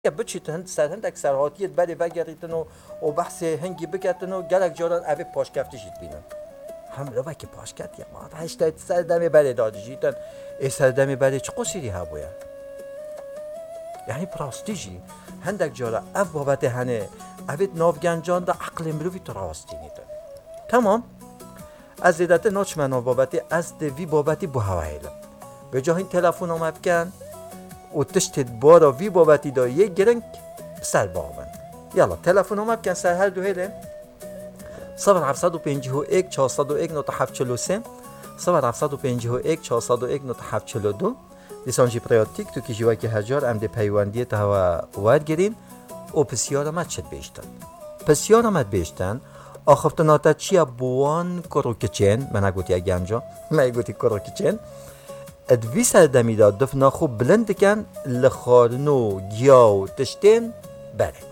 بچیت هند سر هند اکثر هاتیت بله بگریتن و بحث هنگی بکتن و گلک جاران اوه پاشکفتشید بینن هم لبا که پاشکت یا ما هشتایت سر دمی بله داده جیتن ای سر دمی بله چه قصیری ها بویا یعنی پراستی جی هندک جارا او بابت هنه اوه نافگنجان دا عقل مروی تراستی نیدن تمام از زیدت ناچ منو بابتی از دوی بابتی بو هوایلم به جا این تلفون آمد کن و تشتید بارا وی بابتی دا یک گرنگ سر باون یالا تلفون آمد کن سر هر دو هیله 0751 401 9743 0751 401 9742 لیسانجی پریاتیک تو که جواکی هجار امده پیواندی تا وارد گرین و پسیار آمد شد بیشتن پسیار آمد بیشتن آخفتناتا چیا بوان کروکچین من اگوتی اگه انجا من اگوتی کروکچین ادوی سردمی داد دفنا خوب بلند کن لخارنو گیاو تشتین بره